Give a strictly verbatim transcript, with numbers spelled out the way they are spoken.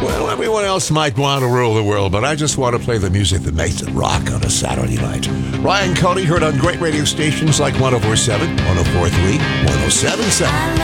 Well, everyone else might want to rule the world, but I just want to play the music that makes it rock on a Saturday night. Ryan Cody heard on great radio stations like one oh four point seven, one oh four point three, one oh seven point seven.